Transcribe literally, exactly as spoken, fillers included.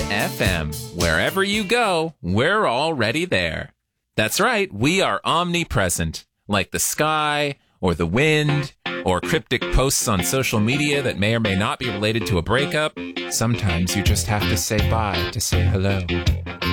F M. Wherever you go, we're already there. That's right, we are omnipresent, like the sky, or the wind, or cryptic posts on social media that may or may not be related to a breakup. Sometimes you just have to say bye to say hello.